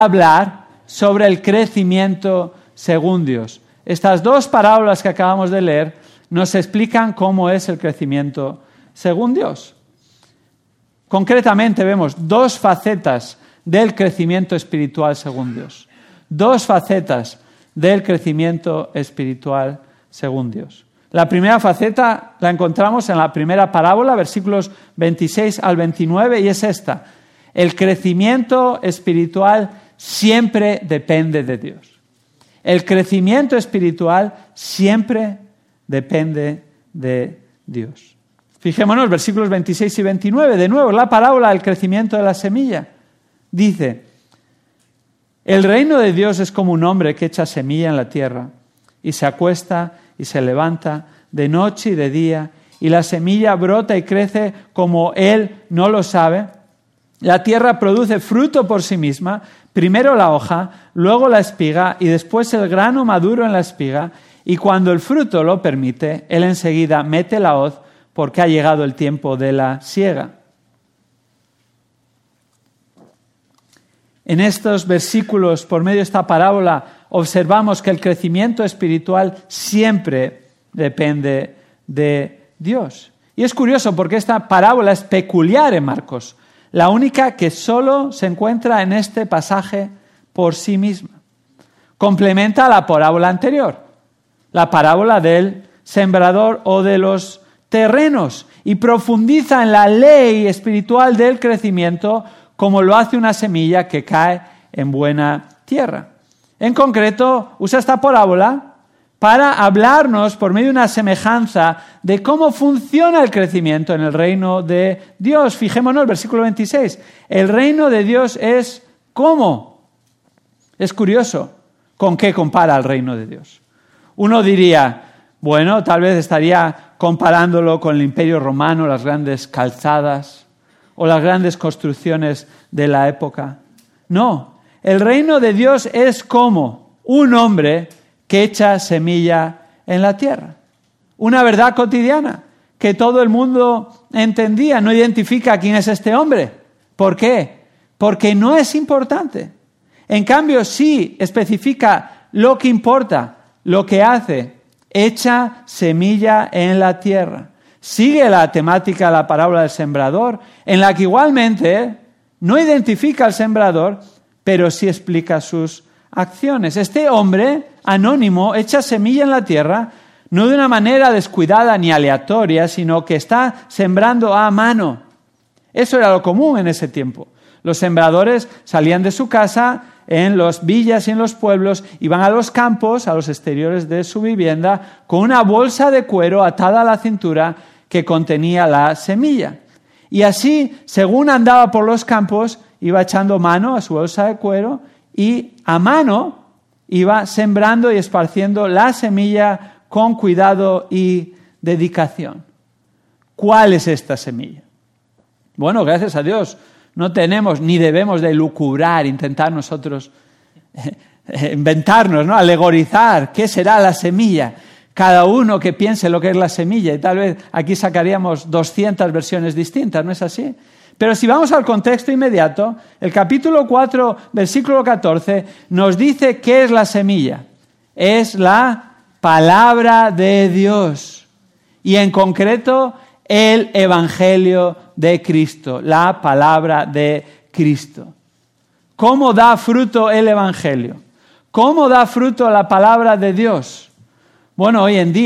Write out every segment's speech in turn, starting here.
hablar sobre el crecimiento según Dios. Estas dos parábolas que acabamos de leer nos explican cómo es el crecimiento según Dios. Concretamente vemos dos facetas del crecimiento espiritual según Dios. Dos facetas del crecimiento espiritual según Dios. La primera faceta la encontramos en la primera parábola, versículos 26 al 29, y es esta. El crecimiento espiritual siempre depende de Dios. El crecimiento espiritual siempre depende de Dios. Fijémonos, versículos 26 y 29, de nuevo, la parábola del crecimiento de la semilla. Dice, el reino de Dios es como un hombre que echa semilla en la tierra y se acuesta y se levanta de noche y de día y la semilla brota y crece como él no lo sabe. La tierra produce fruto por sí misma, primero la hoja, luego la espiga y después el grano maduro en la espiga, y cuando el fruto lo permite, él enseguida mete la hoz porque ha llegado el tiempo de la siega. En estos versículos, por medio de esta parábola, observamos que el crecimiento espiritual siempre depende de Dios. Y es curioso porque esta parábola es peculiar en Marcos, la única que solo se encuentra en este pasaje por sí misma. Complementa a la parábola anterior, la parábola del sembrador o de los terrenos, y profundiza en la ley espiritual del crecimiento como lo hace una semilla que cae en buena tierra. En concreto, usa esta parábola para hablarnos por medio de una semejanza de cómo funciona el crecimiento en el reino de Dios. Fijémonos, versículo 26. El reino de Dios es ¿cómo? Es curioso. ¿Con qué compara el reino de Dios? Uno diría, bueno, tal vez estaría comparándolo con el Imperio Romano, las grandes calzadas o las grandes construcciones de la época. No, el reino de Dios es como un hombre que echa semilla en la tierra. Una verdad cotidiana que todo el mundo entendía. No identifica quién es este hombre. ¿Por qué? Porque no es importante. En cambio, sí especifica lo que importa, lo que hace. Echa semilla en la tierra. Sigue la temática de la parábola del sembrador, en la que igualmente no identifica al sembrador, pero sí explica sus acciones. Este hombre anónimo echa semilla en la tierra, no de una manera descuidada ni aleatoria, sino que está sembrando a mano. Eso era lo común en ese tiempo. Los sembradores salían de su casa en las villas y en los pueblos, iban a los campos, a los exteriores de su vivienda, con una bolsa de cuero atada a la cintura que contenía la semilla. Y así, según andaba por los campos, iba echando mano a su bolsa de cuero y a mano iba sembrando y esparciendo la semilla con cuidado y dedicación. ¿Cuál es esta semilla? Bueno, gracias a Dios, no tenemos ni debemos de lucubrar, intentar nosotros inventarnos, ¿no? Alegorizar qué será la semilla. Cada uno que piense lo que es la semilla, y tal vez aquí sacaríamos 200 versiones distintas, ¿no es así? Pero si vamos al contexto inmediato, el capítulo 4, versículo 14, nos dice qué es la semilla. Es la palabra de Dios. Y en concreto, el Evangelio de Cristo, la palabra de Cristo. ¿Cómo da fruto el Evangelio? ¿Cómo da fruto la palabra de Dios? Bueno,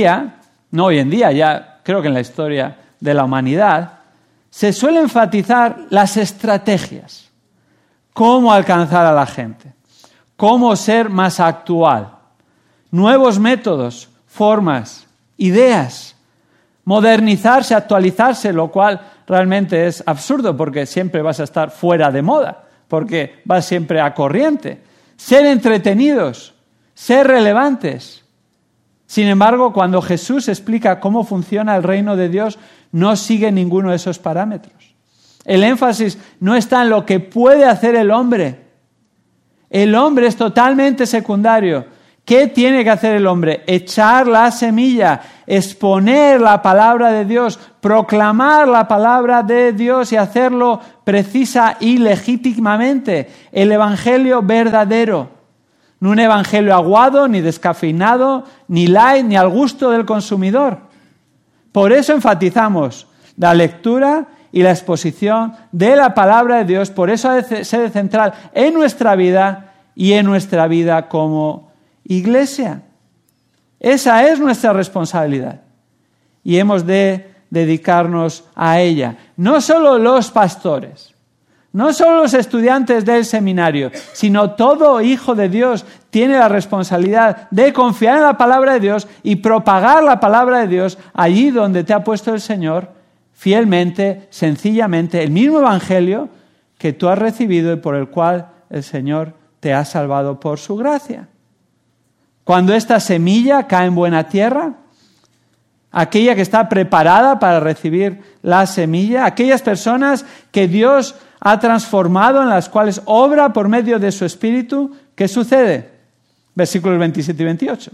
ya creo que en la historia de la humanidad, se suele enfatizar las estrategias. Cómo alcanzar a la gente. Cómo ser más actual. Nuevos métodos, formas, ideas. Modernizarse, actualizarse, lo cual realmente es absurdo porque siempre vas a estar fuera de moda, porque vas siempre a corriente. Ser entretenidos, ser relevantes. Sin embargo, cuando Jesús explica cómo funciona el reino de Dios, no sigue ninguno de esos parámetros. El énfasis no está en lo que puede hacer el hombre. El hombre es totalmente secundario. ¿Qué tiene que hacer el hombre? Echar la semilla, exponer la palabra de Dios, proclamar la palabra de Dios y hacerlo precisa y legítimamente. El evangelio verdadero. No un evangelio aguado, ni descafeinado, ni light, ni al gusto del consumidor. Por eso enfatizamos la lectura y la exposición de la palabra de Dios. Por eso ha de ser central en nuestra vida y en nuestra vida como iglesia. Esa es nuestra responsabilidad y hemos de dedicarnos a ella. No solo los pastores, no solo los estudiantes del seminario, sino todo hijo de Dios tiene la responsabilidad de confiar en la palabra de Dios y propagar la palabra de Dios allí donde te ha puesto el Señor, fielmente, sencillamente, el mismo evangelio que tú has recibido y por el cual el Señor te ha salvado por su gracia. Cuando esta semilla cae en buena tierra, aquella que está preparada para recibir la semilla, aquellas personas que Dios ha transformado, en las cuales obra por medio de su Espíritu, ¿qué sucede? Versículos 27 y 28.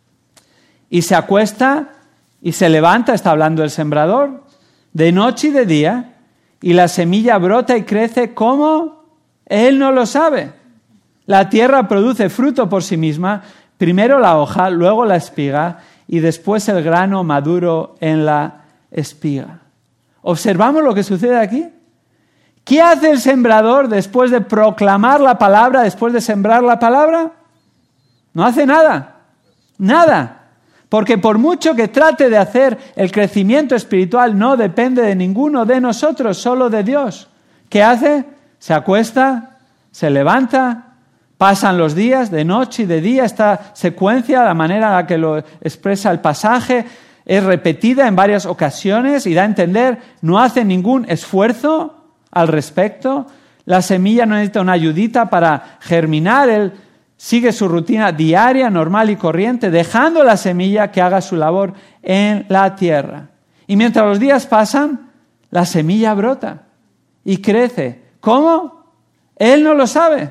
Y se acuesta y se levanta, está hablando el sembrador, de noche y de día, y la semilla brota y crece como él no lo sabe. La tierra produce fruto por sí misma, primero la hoja, luego la espiga y después el grano maduro en la espiga. ¿Observamos lo que sucede aquí? ¿Qué hace el sembrador después de proclamar la palabra, después de sembrar la palabra? No hace nada, nada. Porque por mucho que trate de hacer, el crecimiento espiritual no depende de ninguno de nosotros, solo de Dios. ¿Qué hace? Se acuesta, se levanta. Pasan los días, de noche y de día, esta secuencia, la manera en la que lo expresa el pasaje, es repetida en varias ocasiones y da a entender, no hace ningún esfuerzo al respecto. La semilla no necesita una ayudita para germinar, él sigue su rutina diaria, normal y corriente, dejando la semilla que haga su labor en la tierra. Y mientras los días pasan, la semilla brota y crece. ¿Cómo? Él no lo sabe.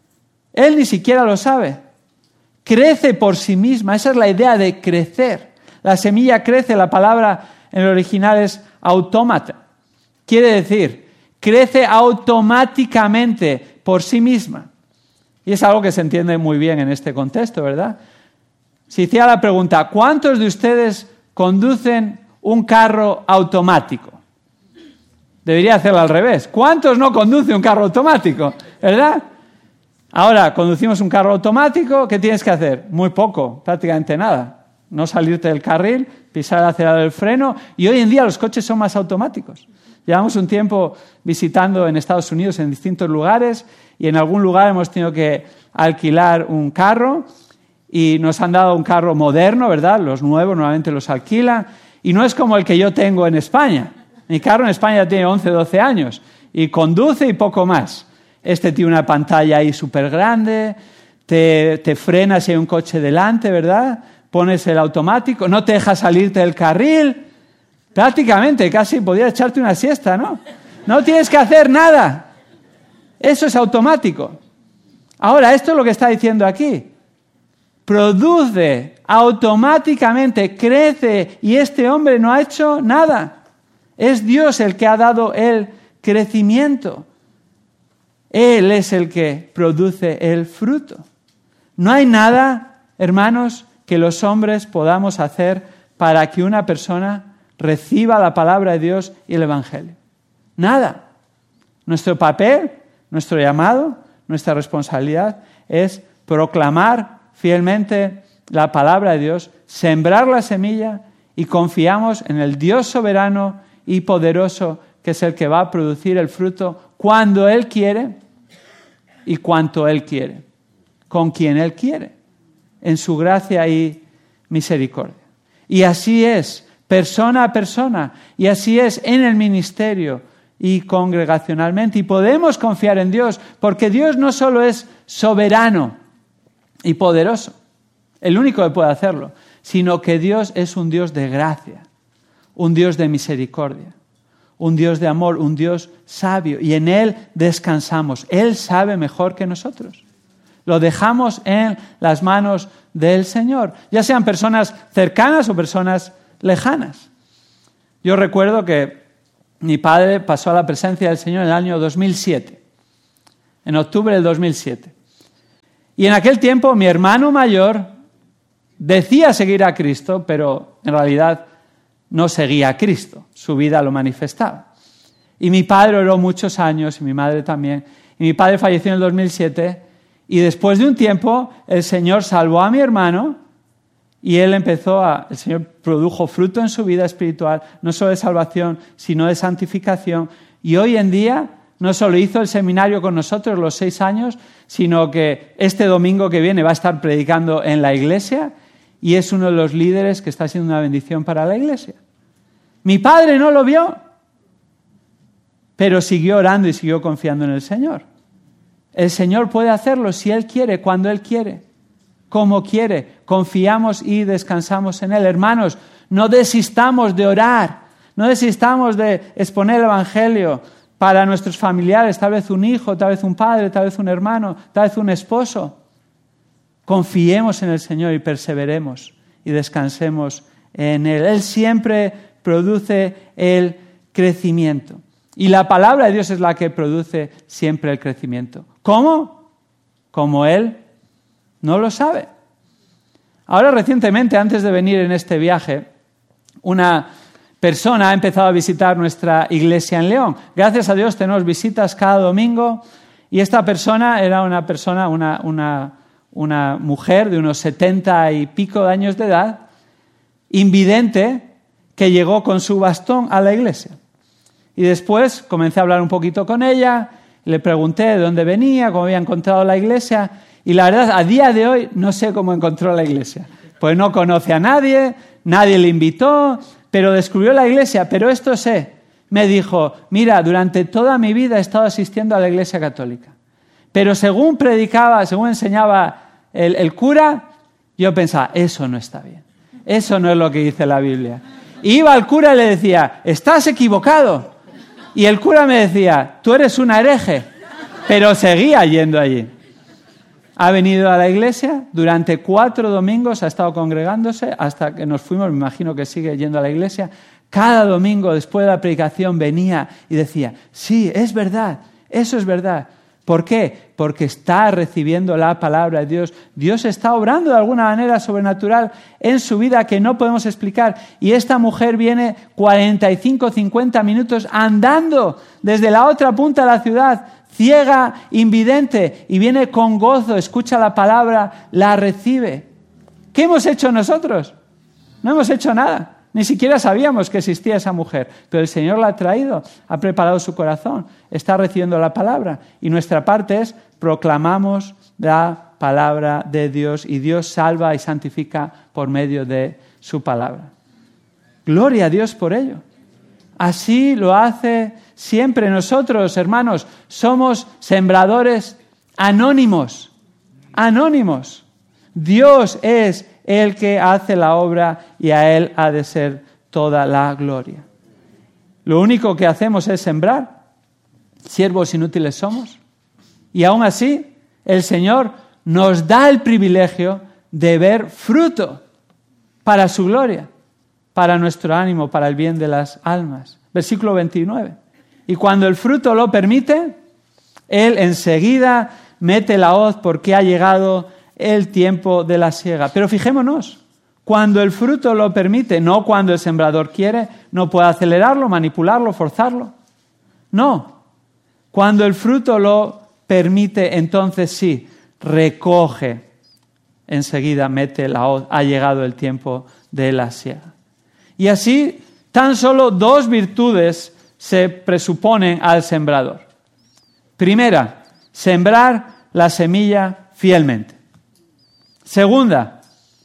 Él ni siquiera lo sabe. Crece por sí misma. Esa es la idea de crecer. La semilla crece, la palabra en el original es autómata. Quiere decir, crece automáticamente por sí misma. Y es algo que se entiende muy bien en este contexto, ¿verdad? Si hiciera la pregunta, ¿cuántos de ustedes conducen un carro automático? Debería hacerlo al revés. ¿Cuántos no conducen un carro automático? ¿Verdad? Ahora, conducimos un carro automático, ¿qué tienes que hacer? Muy poco, prácticamente nada. No salirte del carril, pisar el acelerador del freno. Y hoy en día los coches son más automáticos. Llevamos un tiempo visitando en Estados Unidos en distintos lugares y en algún lugar hemos tenido que alquilar un carro y nos han dado un carro moderno, ¿verdad? Los nuevos normalmente los alquilan y no es como el que yo tengo en España. Mi carro en España tiene 11, 12 años y conduce y poco más. Este tiene una pantalla ahí súper grande, te frenas si hay un coche delante, ¿verdad? Pones el automático, no te deja salirte del carril. Prácticamente, casi podías echarte una siesta, ¿no? No tienes que hacer nada. Eso es automático. Ahora, esto es lo que está diciendo aquí. Produce automáticamente, crece, y este hombre no ha hecho nada. Es Dios el que ha dado el crecimiento. Él es el que produce el fruto. No hay nada, hermanos, que los hombres podamos hacer para que una persona reciba la palabra de Dios y el Evangelio. Nada. Nuestro papel, nuestro llamado, nuestra responsabilidad es proclamar fielmente la palabra de Dios, sembrar la semilla y confiamos en el Dios soberano y poderoso que es el que va a producir el fruto cuando Él quiere y cuanto Él quiere, con quien Él quiere, en su gracia y misericordia. Y así es, persona a persona, y así es en el ministerio y congregacionalmente. Y podemos confiar en Dios, porque Dios no solo es soberano y poderoso, el único que puede hacerlo, sino que Dios es un Dios de gracia, un Dios de misericordia, un Dios de amor, un Dios sabio, y en Él descansamos. Él sabe mejor que nosotros. Lo dejamos en las manos del Señor, ya sean personas cercanas o personas lejanas. Yo recuerdo que mi padre pasó a la presencia del Señor en el año 2007, en octubre del 2007. Y en aquel tiempo mi hermano mayor decía seguir a Cristo, pero en realidad no seguía a Cristo, su vida lo manifestaba. Y mi padre oró muchos años, y mi madre también, y mi padre falleció en el 2007, y después de un tiempo el Señor salvó a mi hermano, y el Señor produjo fruto en su vida espiritual, no solo de salvación, sino de santificación, y hoy en día no solo hizo el seminario con nosotros los 6 años, sino que este domingo que viene va a estar predicando en la iglesia, y es uno de los líderes que está siendo una bendición para la iglesia. Mi padre no lo vio, pero siguió orando y siguió confiando en el Señor. El Señor puede hacerlo si Él quiere, cuando Él quiere, como quiere. Confiamos y descansamos en Él. Hermanos, no desistamos de orar, no desistamos de exponer el Evangelio para nuestros familiares, tal vez un hijo, tal vez un padre, tal vez un hermano, tal vez un esposo. Confiemos en el Señor y perseveremos y descansemos en Él. Él siempre produce el crecimiento. Y la palabra de Dios es la que produce siempre el crecimiento. ¿Cómo? Como Él no lo sabe. Ahora recientemente, antes de venir en este viaje, una persona ha empezado a visitar nuestra iglesia en León. Gracias a Dios tenemos visitas cada domingo y esta persona era una mujer de unos 70 y pico de años de edad, invidente, que llegó con su bastón a la iglesia. Y después comencé a hablar un poquito con ella, le pregunté de dónde venía, cómo había encontrado la iglesia, y la verdad, a día de hoy no sé cómo encontró la iglesia. Pues no conoce a nadie, nadie le invitó, pero descubrió la iglesia. Pero esto sé, me dijo, mira, durante toda mi vida he estado asistiendo a la iglesia católica. Pero según predicaba, según enseñaba el cura, yo pensaba, eso no está bien. Eso no es lo que dice la Biblia. Iba al cura y le decía, estás equivocado. Y el cura me decía, tú eres un hereje. Pero seguía yendo allí. Ha venido a la iglesia, durante 4 domingos ha estado congregándose, hasta que nos fuimos, me imagino que sigue yendo a la iglesia. Cada domingo, después de la predicación, venía y decía, sí, es verdad, eso es verdad. ¿Por qué? Porque está recibiendo la palabra de Dios. Dios está obrando de alguna manera sobrenatural en su vida que no podemos explicar. Y esta mujer viene 45, 50 minutos andando desde la otra punta de la ciudad, ciega, invidente, y viene con gozo, escucha la palabra, la recibe. ¿Qué hemos hecho nosotros? No hemos hecho nada. Ni siquiera sabíamos que existía esa mujer, pero el Señor la ha traído, ha preparado su corazón, está recibiendo la palabra. Y nuestra parte es proclamamos la palabra de Dios y Dios salva y santifica por medio de su palabra. Gloria a Dios por ello. Así lo hace siempre. Nosotros, hermanos, somos sembradores anónimos. Anónimos. Dios es el que hace la obra y a Él ha de ser toda la gloria. Lo único que hacemos es sembrar. Siervos inútiles somos. Y aún así, el Señor nos da el privilegio de ver fruto para su gloria, para nuestro ánimo, para el bien de las almas. Versículo 29. Y cuando el fruto lo permite, Él enseguida mete la hoz porque ha llegado el tiempo de la siega. Pero fijémonos, cuando el fruto lo permite, no cuando el sembrador quiere, no puede acelerarlo, manipularlo, forzarlo. No, cuando el fruto lo permite, entonces sí, recoge. Enseguida mete la hoz, ha llegado el tiempo de la siega. Y así, tan solo 2 virtudes se presuponen al sembrador. Primera, sembrar la semilla fielmente. Segunda,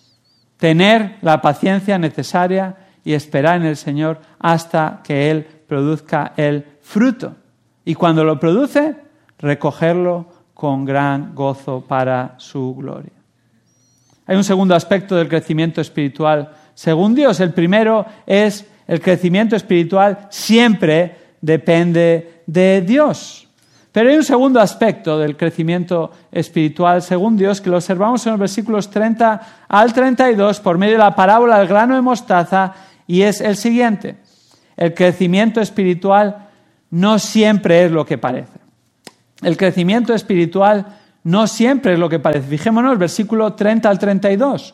tener la paciencia necesaria y esperar en el Señor hasta que Él produzca el fruto. Y cuando lo produce, recogerlo con gran gozo para su gloria. Hay un segundo aspecto del crecimiento espiritual según Dios. El primero es el crecimiento espiritual siempre depende de Dios. Pero hay un segundo aspecto del crecimiento espiritual según Dios que lo observamos en los versículos 30 al 32 por medio de la parábola del grano de mostaza y es el siguiente. El crecimiento espiritual no siempre es lo que parece. El crecimiento espiritual no siempre es lo que parece. Fijémonos, versículo 30 al 32.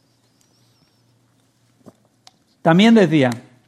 También decía,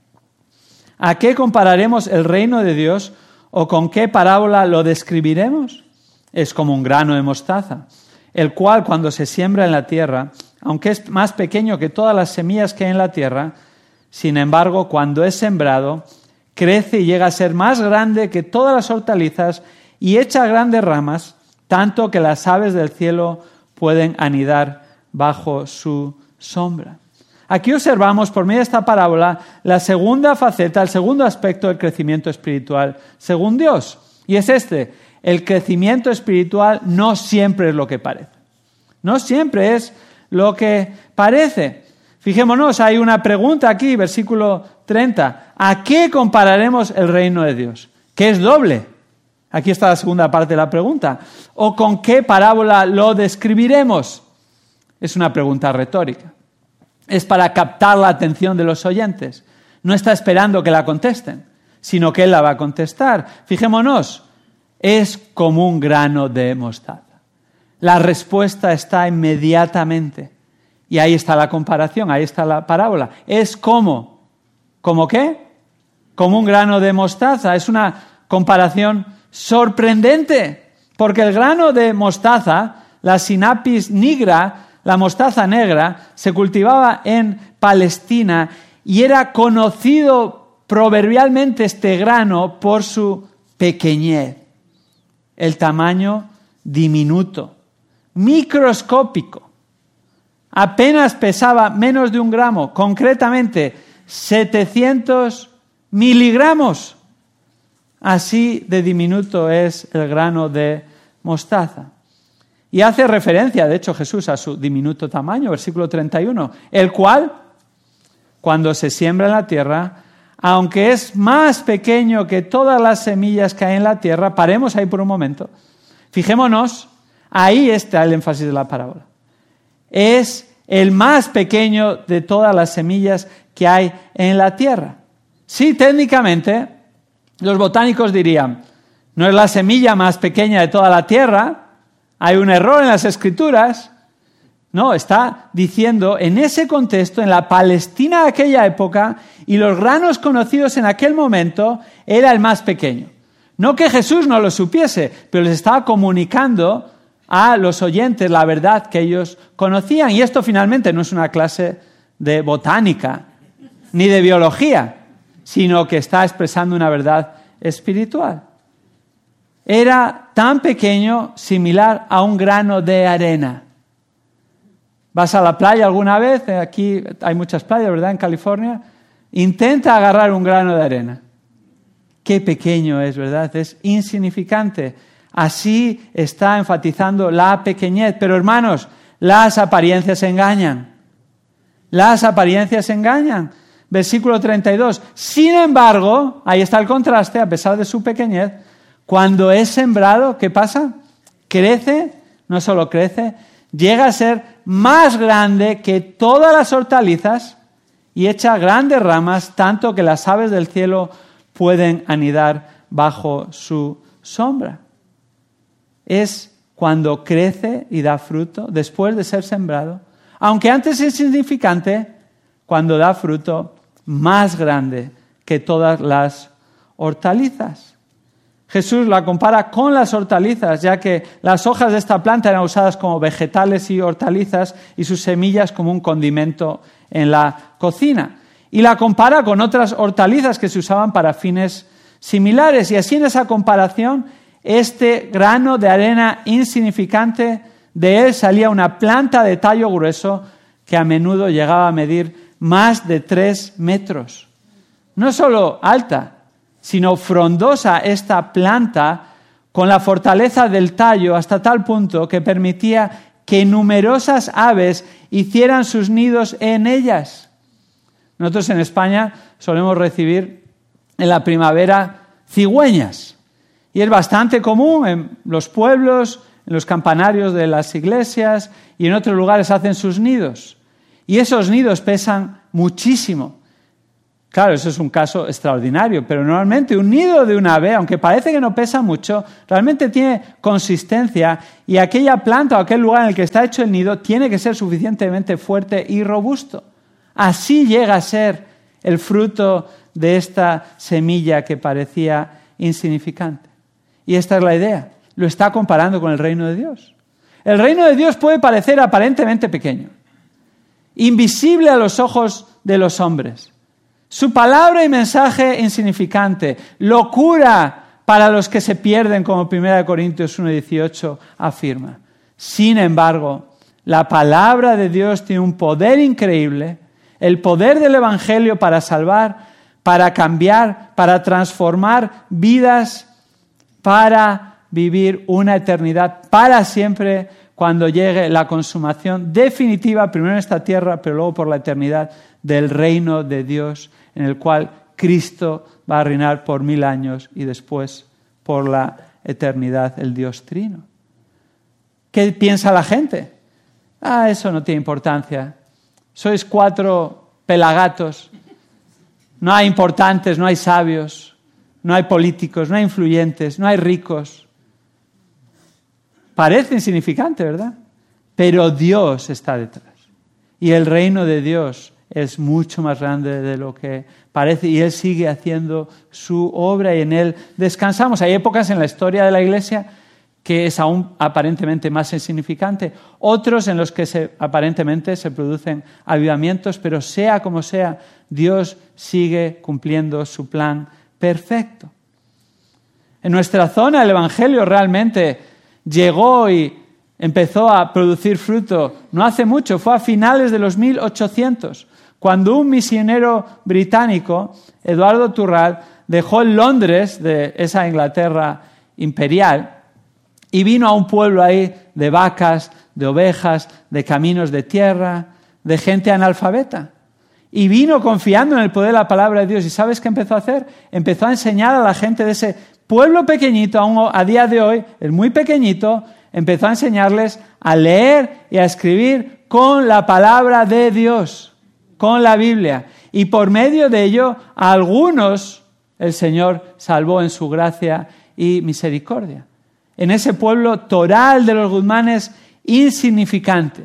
¿a qué compararemos el reino de Dios o con qué parábola lo describiremos? Es como un grano de mostaza, el cual cuando se siembra en la tierra, aunque es más pequeño que todas las semillas que hay en la tierra, sin embargo, cuando es sembrado, crece y llega a ser más grande que todas las hortalizas y echa grandes ramas, tanto que las aves del cielo pueden anidar bajo su sombra. Aquí observamos, por medio de esta parábola, la segunda faceta, el segundo aspecto del crecimiento espiritual según Dios. Y es este: el crecimiento espiritual no siempre es lo que parece. No siempre es lo que parece. Fijémonos, hay una pregunta aquí, versículo 30. ¿A qué compararemos el reino de Dios? Que es doble. Aquí está la segunda parte de la pregunta. ¿O con qué parábola lo describiremos? Es una pregunta retórica. Es para captar la atención de los oyentes. No está esperando que la contesten, sino que él la va a contestar. Fijémonos, es como un grano de mostaza. La respuesta está inmediatamente. Y ahí está la comparación, ahí está la parábola. Es como, ¿como qué? Como un grano de mostaza. Es una comparación sorprendente, porque el grano de mostaza, la Sinapis nigra, la mostaza negra, se cultivaba en Palestina y era conocido proverbialmente este grano por su pequeñez, el tamaño diminuto, microscópico. Apenas pesaba menos de 1 gramo, concretamente 700 miligramos. Así de diminuto es el grano de mostaza. Y hace referencia, de hecho, Jesús a su diminuto tamaño, versículo 31, el cual, cuando se siembra en la tierra, aunque es más pequeño que todas las semillas que hay en la tierra, paremos ahí por un momento, fijémonos, ahí está el énfasis de la parábola. Es el más pequeño de todas las semillas que hay en la tierra. Sí, técnicamente, los botánicos dirían, no es la semilla más pequeña de toda la tierra, hay un error en las Escrituras. No, está diciendo, en ese contexto, en la Palestina de aquella época, y los granos conocidos en aquel momento, era el más pequeño. No que Jesús no lo supiese, pero les estaba comunicando a los oyentes la verdad que ellos conocían. Y esto finalmente no es una clase de botánica ni de biología, sino que está expresando una verdad espiritual. Era tan pequeño, similar a un grano de arena. ¿Vas a la playa alguna vez? Aquí hay muchas playas, ¿verdad? En California. Intenta agarrar un grano de arena. Qué pequeño es, ¿verdad? Es insignificante. Así está enfatizando la pequeñez. Pero hermanos, las apariencias engañan. Las apariencias engañan. Versículo 32. Sin embargo, ahí está el contraste, a pesar de su pequeñez, cuando es sembrado, ¿qué pasa? Crece, no solo crece, llega a ser más grande que todas las hortalizas y echa grandes ramas, tanto que las aves del cielo pueden anidar bajo su sombra. Es cuando crece y da fruto, después de ser sembrado, aunque antes es insignificante, cuando da fruto más grande que todas las hortalizas. Jesús la compara con las hortalizas, ya que las hojas de esta planta eran usadas como vegetales y hortalizas y sus semillas como un condimento en la cocina. Y la compara con otras hortalizas que se usaban para fines similares. Y así en esa comparación, este grano de arena insignificante, de él salía una planta de tallo grueso que a menudo llegaba a medir más de 3 metros. No solo alta, sino frondosa esta planta con la fortaleza del tallo hasta tal punto que permitía que numerosas aves hicieran sus nidos en ellas. Nosotros en España solemos recibir en la primavera cigüeñas y es bastante común en los pueblos, en los campanarios de las iglesias y en otros lugares hacen sus nidos. Y esos nidos pesan muchísimo. Claro, eso es un caso extraordinario, pero normalmente un nido de un ave, aunque parece que no pesa mucho, realmente tiene consistencia y aquella planta o aquel lugar en el que está hecho el nido tiene que ser suficientemente fuerte y robusto. Así llega a ser el fruto de esta semilla que parecía insignificante. Y esta es la idea. Lo está comparando con el reino de Dios. El reino de Dios puede parecer aparentemente pequeño, invisible a los ojos de los hombres. Su palabra y mensaje insignificante, locura para los que se pierden, como 1 Corintios 1:18 afirma. Sin embargo, la palabra de Dios tiene un poder increíble, el poder del Evangelio para salvar, para cambiar, para transformar vidas, para vivir una eternidad para siempre cuando llegue la consumación definitiva, primero en esta tierra, pero luego por la eternidad, del reino de Dios, en el cual Cristo va a reinar por 1000 años y después por la eternidad, el Dios Trino. ¿Qué piensa la gente? Eso no tiene importancia. Sois 4 pelagatos. No hay importantes, no hay sabios, no hay políticos, no hay influyentes, no hay ricos. Parece insignificante, ¿verdad? Pero Dios está detrás. Y el reino de Dios es mucho más grande de lo que parece y Él sigue haciendo su obra y en Él descansamos. Hay épocas en la historia de la Iglesia que es aún aparentemente más insignificante, otros en los que aparentemente se producen avivamientos, pero sea como sea, Dios sigue cumpliendo su plan perfecto. En nuestra zona el Evangelio realmente llegó y empezó a producir fruto no hace mucho, fue a finales de los 1800, cuando un misionero británico, Eduardo Turral, dejó Londres, de esa Inglaterra imperial, y vino a un pueblo ahí de vacas, de ovejas, de caminos de tierra, de gente analfabeta. Y vino confiando en el poder de la palabra de Dios. ¿Y sabes qué empezó a hacer? Empezó a enseñar a la gente de ese pueblo pequeñito, aún a día de hoy, es muy pequeñito, empezó a enseñarles a leer y a escribir con la palabra de Dios, con la Biblia. Y por medio de ello, a algunos el Señor salvó en su gracia y misericordia. En ese pueblo toral de los Guzmanes, insignificante.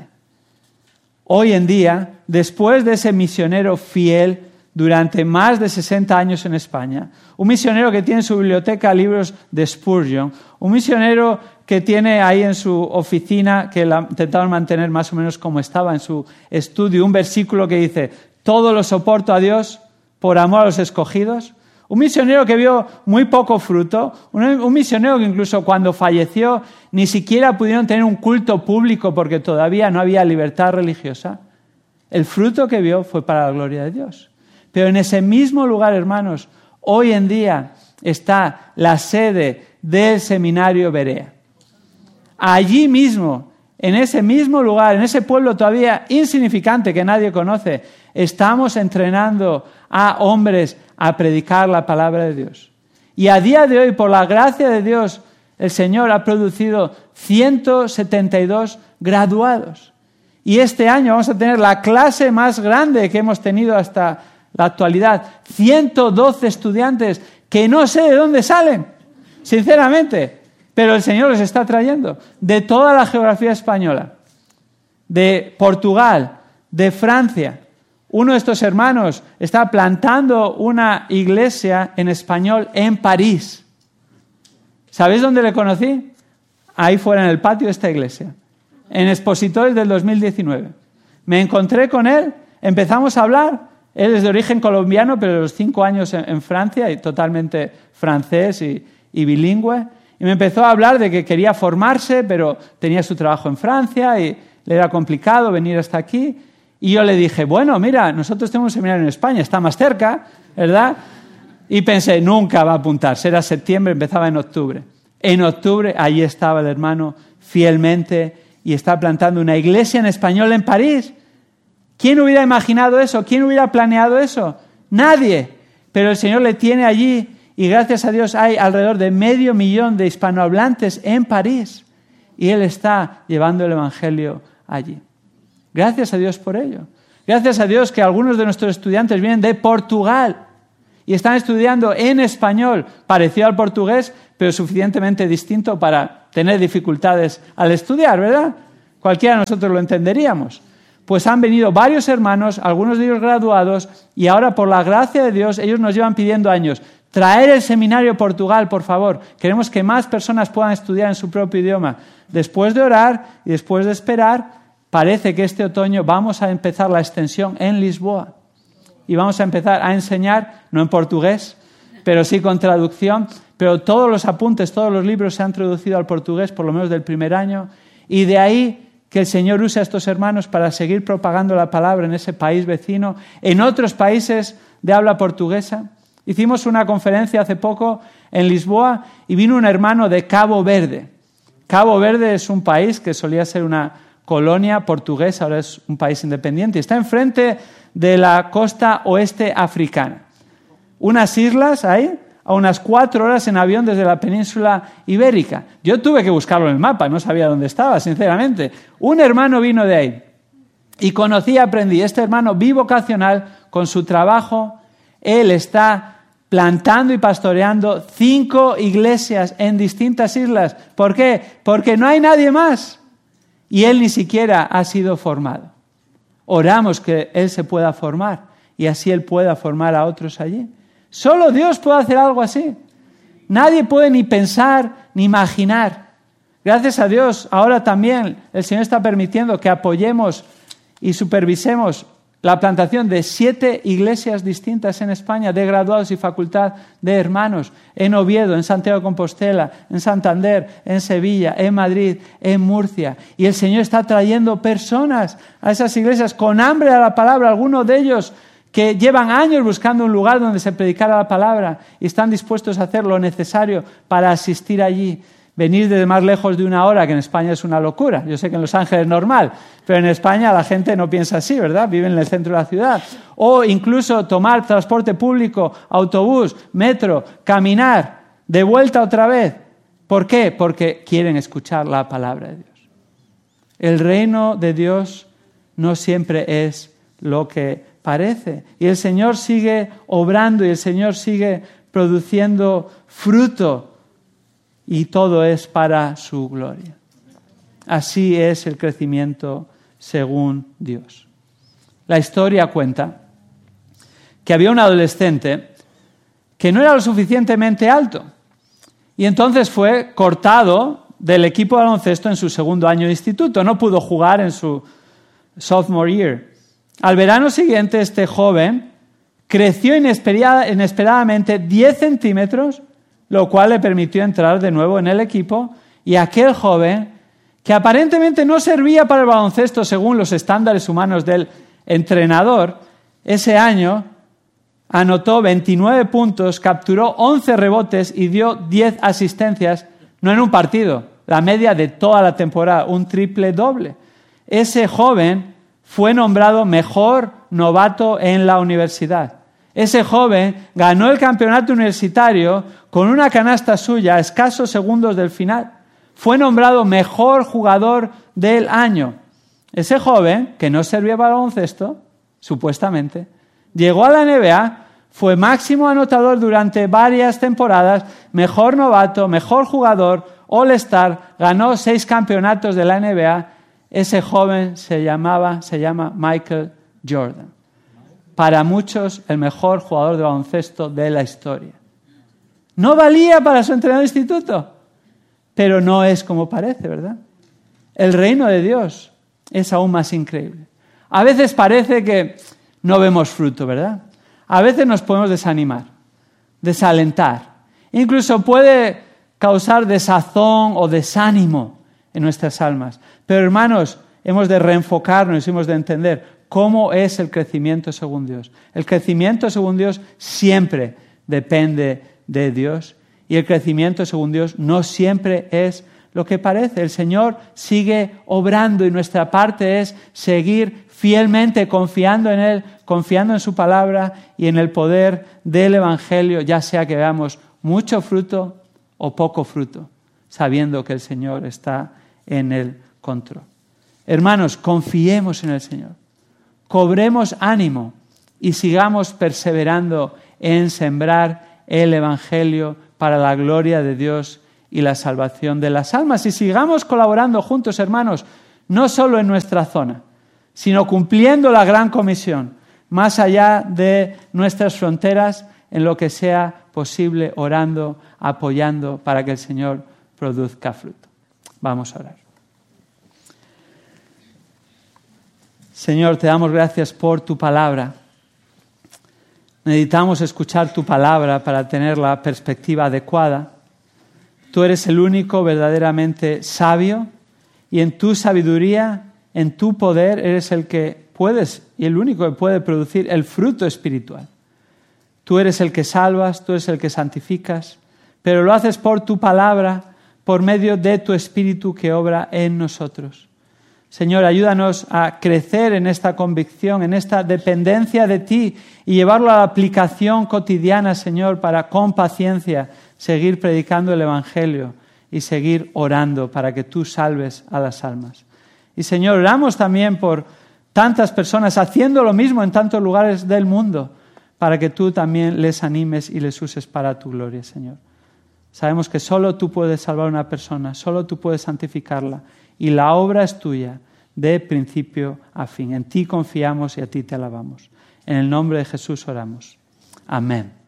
Hoy en día, después de ese misionero fiel durante más de 60 años en España, un misionero que tiene en su biblioteca libros de Spurgeon, un misionero que tiene ahí en su oficina, que la intentaron mantener más o menos como estaba en su estudio, un versículo que dice: todo lo soporto a Dios por amor a los escogidos. Un misionero que vio muy poco fruto, un misionero que incluso cuando falleció ni siquiera pudieron tener un culto público porque todavía no había libertad religiosa. El fruto que vio fue para la gloria de Dios. Pero en ese mismo lugar, hermanos, hoy en día está la sede del seminario Berea. Allí mismo, en ese mismo lugar, en ese pueblo todavía insignificante que nadie conoce, estamos entrenando a hombres a predicar la palabra de Dios. Y a día de hoy, por la gracia de Dios, el Señor ha producido 172 graduados. Y este año vamos a tener la clase más grande que hemos tenido hasta la actualidad. 112 estudiantes que no sé de dónde salen, sinceramente. Pero el Señor los está trayendo de toda la geografía española, de Portugal, de Francia. Uno de estos hermanos está plantando una iglesia en español en París. ¿Sabéis dónde le conocí? Ahí fuera, en el patio de esta iglesia, en Expositores del 2019. Me encontré con él, empezamos a hablar. Él es de origen colombiano, pero de los 5 años en Francia, y totalmente francés y bilingüe. Y me empezó a hablar de que quería formarse, pero tenía su trabajo en Francia y le era complicado venir hasta aquí. Y yo le dije, bueno, mira, nosotros tenemos un seminario en España, está más cerca, ¿verdad? Y pensé, nunca va a apuntarse. Era septiembre, empezaba en octubre. En octubre, allí estaba el hermano fielmente y está plantando una iglesia en español en París. ¿Quién hubiera imaginado eso? ¿Quién hubiera planeado eso? Nadie. Pero el Señor le tiene allí. Y gracias a Dios hay alrededor de 500,000 de hispanohablantes en París. Y Él está llevando el Evangelio allí. Gracias a Dios por ello. Gracias a Dios que algunos de nuestros estudiantes vienen de Portugal y están estudiando en español, parecido al portugués, pero suficientemente distinto para tener dificultades al estudiar, ¿verdad? Cualquiera de nosotros lo entenderíamos. Pues han venido varios hermanos, algunos de ellos graduados, y ahora por la gracia de Dios, ellos nos llevan pidiendo años, traer el seminario Portugal, por favor. Queremos que más personas puedan estudiar en su propio idioma. Después de orar y después de esperar, parece que este otoño vamos a empezar la extensión en Lisboa. Y vamos a empezar a enseñar, no en portugués, pero sí con traducción, pero todos los apuntes, todos los libros se han traducido al portugués, por lo menos del primer año, y de ahí que el Señor use a estos hermanos para seguir propagando la palabra en ese país vecino, en otros países de habla portuguesa. Hicimos una conferencia hace poco en Lisboa y vino un hermano de Cabo Verde. Cabo Verde es un país que solía ser una colonia portuguesa, ahora es un país independiente, y está enfrente de la costa oeste africana. Unas islas ahí, a unas 4 horas en avión desde la península ibérica. Yo tuve que buscarlo en el mapa, no sabía dónde estaba, sinceramente. Un hermano vino de ahí y conocí y aprendí. Este hermano bivocacional, con su trabajo, él está plantando y pastoreando 5 iglesias en distintas islas. ¿Por qué? Porque no hay nadie más. Y él ni siquiera ha sido formado. Oramos que él se pueda formar y así él pueda formar a otros allí. Solo Dios puede hacer algo así. Nadie puede ni pensar ni imaginar. Gracias a Dios, ahora también el Señor está permitiendo que apoyemos y supervisemos la plantación de 7 iglesias distintas en España, de graduados y facultad de hermanos, en Oviedo, en Santiago de Compostela, en Santander, en Sevilla, en Madrid, en Murcia. Y el Señor está trayendo personas a esas iglesias con hambre a la palabra, algunos de ellos que llevan años buscando un lugar donde se predicara la palabra y están dispuestos a hacer lo necesario para asistir allí. Venir desde más lejos de 1 hora, que en España es una locura. Yo sé que en Los Ángeles es normal, pero en España la gente no piensa así, ¿verdad? Viven en el centro de la ciudad. O incluso tomar transporte público, autobús, metro, caminar, de vuelta otra vez. ¿Por qué? Porque quieren escuchar la palabra de Dios. El reino de Dios no siempre es lo que parece. Y el Señor sigue obrando y el Señor sigue produciendo fruto. Y todo es para su gloria. Así es el crecimiento según Dios. La historia cuenta que había un adolescente que no era lo suficientemente alto y entonces fue cortado del equipo de baloncesto en su 2º año de instituto. No pudo jugar en su sophomore year. Al verano siguiente, este joven creció inesperadamente 10 centímetros, lo cual le permitió entrar de nuevo en el equipo, y aquel joven, que aparentemente no servía para el baloncesto según los estándares humanos del entrenador, ese año anotó 29 puntos, capturó 11 rebotes y dio 10 asistencias, no en un partido, la media de toda la temporada, un triple doble. Ese joven fue nombrado mejor novato en la universidad. Ese joven ganó el campeonato universitario con una canasta suya a escasos segundos del final. Fue nombrado mejor jugador del año. Ese joven, que no servía para baloncesto, supuestamente, llegó a la NBA, fue máximo anotador durante varias temporadas, mejor novato, mejor jugador, All-Star, ganó 6 campeonatos de la NBA. Ese joven se llama Michael Jordan. Para muchos, el mejor jugador de baloncesto de la historia. No valía para su entrenador de instituto, pero no es como parece, ¿verdad? El reino de Dios es aún más increíble. A veces parece que no vemos fruto, ¿verdad? A veces nos podemos desanimar, desalentar. Incluso puede causar desazón o desánimo en nuestras almas. Pero hermanos, hemos de reenfocarnos y hemos de entender cómo es el crecimiento según Dios. El crecimiento según Dios siempre depende de Dios y el crecimiento según Dios no siempre es lo que parece. El Señor sigue obrando y nuestra parte es seguir fielmente confiando en Él, confiando en su palabra y en el poder del Evangelio, ya sea que veamos mucho fruto o poco fruto, sabiendo que el Señor está en el control. Hermanos, confiemos en el Señor. cobremos ánimo y sigamos perseverando en sembrar el Evangelio para la gloria de Dios y la salvación de las almas. Y sigamos colaborando juntos, hermanos, no solo en nuestra zona, sino cumpliendo la gran comisión, más allá de nuestras fronteras, en lo que sea posible, orando, apoyando para que el Señor produzca fruto. Vamos a orar. Señor, te damos gracias por tu palabra. Necesitamos escuchar tu palabra para tener la perspectiva adecuada. Tú eres el único verdaderamente sabio y en tu sabiduría, en tu poder, eres el que puedes y el único que puede producir el fruto espiritual. Tú eres el que salvas, tú eres el que santificas, pero lo haces por tu palabra, por medio de tu Espíritu que obra en nosotros. Señor, ayúdanos a crecer en esta convicción, en esta dependencia de ti y llevarlo a la aplicación cotidiana, Señor, para con paciencia seguir predicando el Evangelio y seguir orando para que tú salves a las almas. Y Señor, oramos también por tantas personas haciendo lo mismo en tantos lugares del mundo, para que tú también les animes y les uses para tu gloria, Señor. Sabemos que solo tú puedes salvar a una persona, solo tú puedes santificarla, y la obra es tuya, de principio a fin. En ti confiamos y a ti te alabamos. En el nombre de Jesús oramos. Amén.